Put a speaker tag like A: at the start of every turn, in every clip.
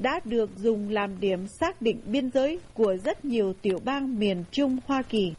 A: đã được dùng làm điểm xác định biên giới của rất nhiều tiểu bang miền Trung Hoa Kỳ.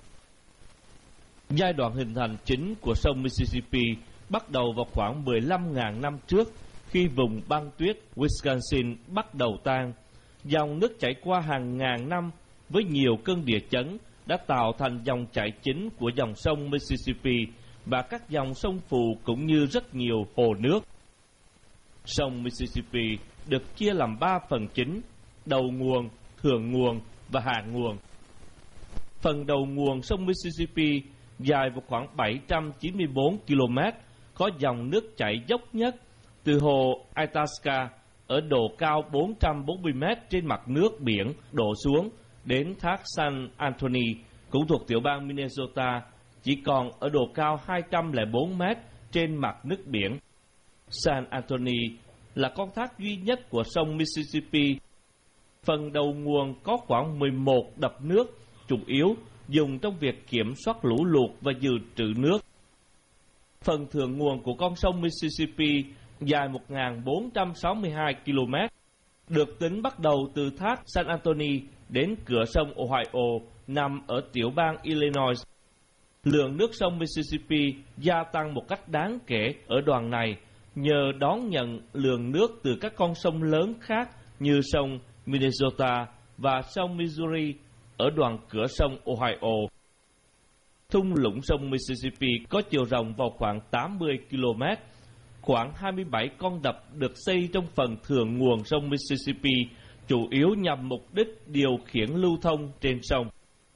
B: Giai đoạn hình thành chính của sông Mississippi bắt đầu vào khoảng 15.000 năm trước, khi vùng băng tuyết Wisconsin bắt đầu tan. Dòng nước chảy qua hàng ngàn năm với nhiều cơn địa chấn đã tạo thành dòng chảy chính của dòng sông Mississippi và các dòng sông phụ cũng như rất nhiều hồ nước. Sông Mississippi được chia làm 3 phần chính: đầu nguồn, thượng nguồn và hạ nguồn. Phần đầu nguồn sông Mississippi dài vào khoảng 794 km, có dòng nước chảy dốc nhất từ hồ Itasca ở độ cao 440 m trên mặt nước biển đổ xuống đến thác San Antonio, cũng thuộc tiểu bang Minnesota, chỉ còn ở độ cao 204 m trên mặt nước biển. San Antonio là con thác duy nhất của sông Mississippi. Phần đầu nguồn có khoảng 11 đập nước, chủ yếu dùng trong việc kiểm soát lũ lụt và dự trữ nước. Phần thượng nguồn của con sông Mississippi dài 1.462 km, được tính bắt đầu từ thác San Antonio đến cửa sông Ohio nằm ở tiểu bang Illinois. Lượng nước sông Mississippi gia tăng một cách đáng kể ở đoạn này nhờ đón nhận lượng nước từ các con sông lớn khác như sông Minnesota và sông Missouri ở đoạn cửa sông Ohio. Thung lũng sông Mississippi có chiều rộng vào khoảng 80 km. Khoảng 27 con đập được xây trong phần thượng nguồn sông Mississippi, chủ yếu nhằm mục đích điều khiển lưu thông trên sông.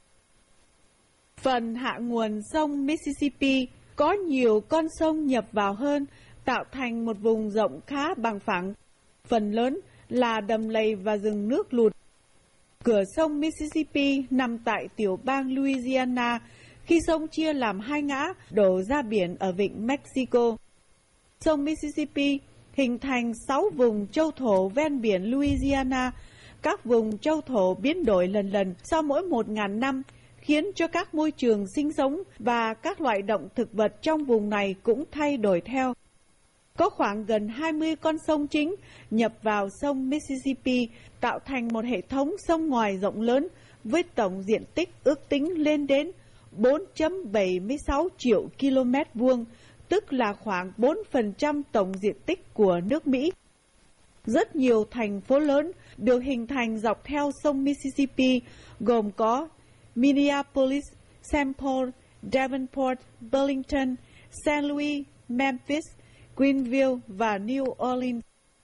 A: Phần hạ nguồn sông Mississippi có nhiều con sông nhập vào hơn, tạo thành một vùng rộng khá bằng phẳng. Phần lớn là đầm lầy và rừng nước lụt. Cửa sông Mississippi nằm tại tiểu bang Louisiana, khi sông chia làm hai ngã đổ ra biển ở vịnh Mexico. Sông Mississippi hình thành 6 vùng châu thổ ven biển Louisiana. Các vùng châu thổ biến đổi lần lần sau mỗi 1.000 năm, khiến cho các môi trường sinh sống và các loại động thực vật trong vùng này cũng thay đổi theo. Có khoảng gần 20 con sông chính nhập vào sông Mississippi, tạo thành một hệ thống sông ngòi rộng lớn với tổng diện tích ước tính lên đến 4,76 triệu km vuông, tức là khoảng 4% tổng diện tích của nước Mỹ. Rất nhiều thành phố lớn được hình thành dọc theo sông Mississippi, gồm có Minneapolis, St. Paul, Davenport, Burlington, St. Louis, Memphis, Greenville và New Orleans.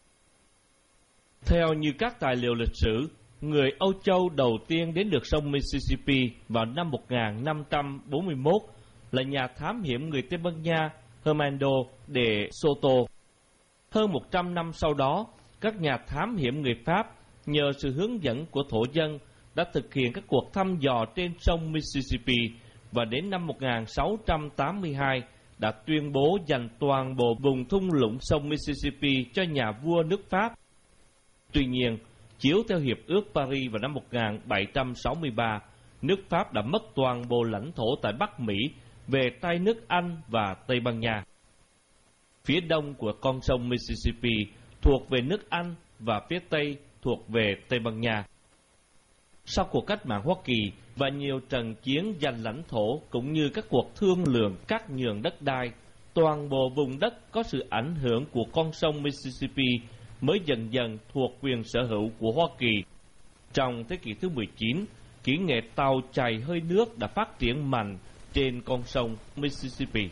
B: Theo như các tài liệu lịch sử, người Âu Châu đầu tiên đến được sông Mississippi vào năm 1541 là nhà thám hiểm người Tây Ban Nha Hernando de Soto. Hơn 100 năm sau đó, các nhà thám hiểm người Pháp nhờ sự hướng dẫn của thổ dân đã thực hiện các cuộc thăm dò trên sông Mississippi và đến năm 1682 đã tuyên bố dành toàn bộ vùng thung lũng sông Mississippi cho nhà vua nước Pháp. Tuy nhiên, chiếu theo Hiệp ước Paris vào năm 1763, nước Pháp đã mất toàn bộ lãnh thổ tại Bắc Mỹ về tay nước Anh và Tây Ban Nha. Phía đông của con sông Mississippi thuộc về nước Anh và phía tây thuộc về Tây Ban Nha. Sau cuộc cách mạng Hoa Kỳ và nhiều trận chiến giành lãnh thổ cũng như các cuộc thương lượng cắt nhường đất đai, toàn bộ vùng đất có sự ảnh hưởng của con sông Mississippi mới dần dần thuộc quyền sở hữu của Hoa Kỳ. Trong thế kỷ thứ 19, kỹ nghệ tàu chày hơi nước đã phát triển mạnh trên con sông Mississippi.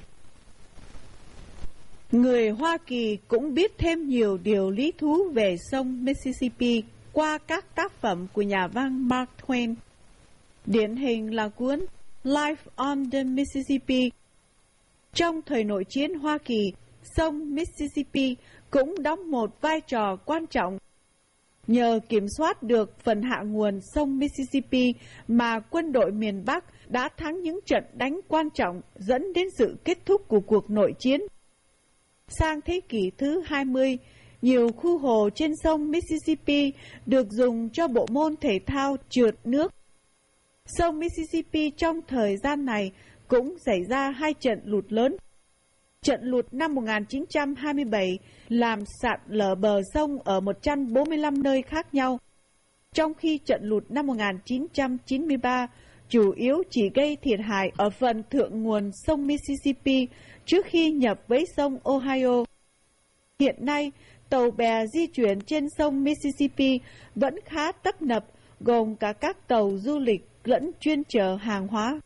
A: Người Hoa Kỳ cũng biết thêm nhiều điều lý thú về sông Mississippi qua các tác phẩm của nhà văn Mark Twain. Điển hình là cuốn Life on the Mississippi. Trong thời nội chiến Hoa Kỳ, sông Mississippi cũng đóng một vai trò quan trọng. Nhờ kiểm soát được phần hạ nguồn sông Mississippi mà quân đội miền Bắc đã thắng những trận đánh quan trọng dẫn đến sự kết thúc của cuộc nội chiến. Sang thế kỷ thứ 20, nhiều khu hồ trên sông Mississippi được dùng cho bộ môn thể thao trượt nước. Sông Mississippi trong thời gian này cũng xảy ra 2 trận lụt lớn. Trận lụt năm 1927 làm sạt lở bờ sông ở 145 nơi khác nhau, trong khi trận lụt năm 1993 chủ yếu chỉ gây thiệt hại ở phần thượng nguồn sông Mississippi trước khi nhập với sông Ohio. Hiện nay, tàu bè di chuyển trên sông Mississippi vẫn khá tấp nập, gồm cả các tàu du lịch lẫn chuyên chở hàng hóa.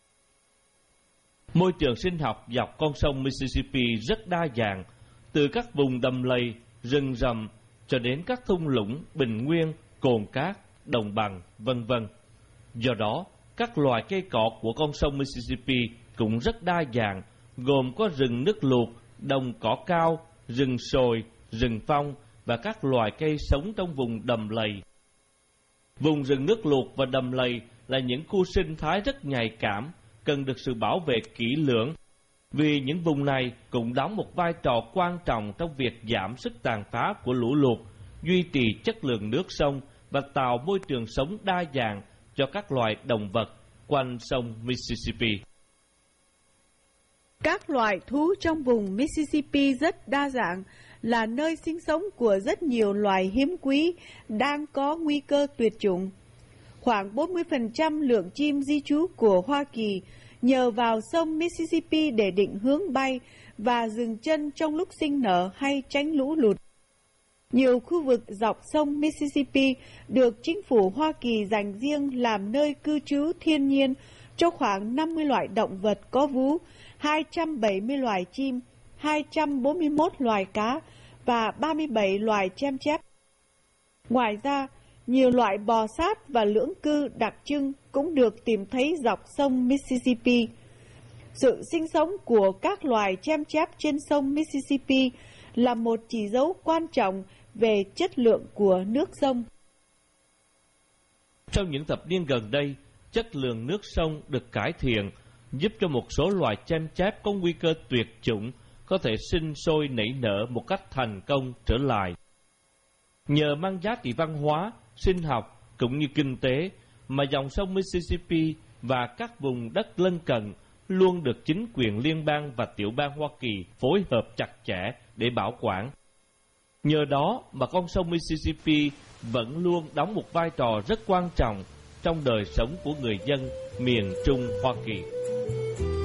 B: Môi trường sinh học dọc con sông Mississippi rất đa dạng, từ các vùng đầm lầy, rừng rậm cho đến các thung lũng, bình nguyên, cồn cát, đồng bằng, vân vân. Do đó, các loài cây cỏ của con sông Mississippi cũng rất đa dạng, gồm có rừng nước luộc, đồng cỏ cao, rừng sồi, rừng phong và các loài cây sống trong vùng đầm lầy. Vùng rừng nước luộc và đầm lầy là những khu sinh thái rất nhạy cảm, cần được sự bảo vệ kỹ lưỡng, vì những vùng này cũng đóng một vai trò quan trọng trong việc giảm sức tàn phá của lũ lụt, duy trì chất lượng nước sông và tạo môi trường sống đa dạng cho các loài động vật quanh sông Mississippi.
A: Các loài thú trong vùng Mississippi rất đa dạng, là nơi sinh sống của rất nhiều loài hiếm quý đang có nguy cơ tuyệt chủng. Khoảng 40% lượng chim di trú của Hoa Kỳ nhờ vào sông Mississippi để định hướng bay và dừng chân trong lúc sinh nở hay tránh lũ lụt. Nhiều khu vực dọc sông Mississippi được chính phủ Hoa Kỳ dành riêng làm nơi cư trú thiên nhiên cho khoảng 50 loại động vật có vú, 270 loài chim, 241 loài cá và 37 loài chim chép. Ngoài ra, nhiều loại bò sát và lưỡng cư đặc trưng cũng được tìm thấy dọc sông Mississippi. Sự sinh sống của các loài chim chép trên sông Mississippi là một chỉ dấu quan trọng về chất lượng của nước sông.
B: Trong những thập niên gần đây, chất lượng nước sông được cải thiện, giúp cho một số loài chim chép có nguy cơ tuyệt chủng có thể sinh sôi nảy nở một cách thành công trở lại. Nhờ mang giá trị văn hóa, sinh học cũng như kinh tế mà dòng sông Mississippi và các vùng đất lân cận luôn được chính quyền liên bang và tiểu bang Hoa Kỳ phối hợp chặt chẽ để bảo quản. Nhờ đó mà con sông Mississippi vẫn luôn đóng một vai trò rất quan trọng trong đời sống của người dân miền Trung Hoa Kỳ.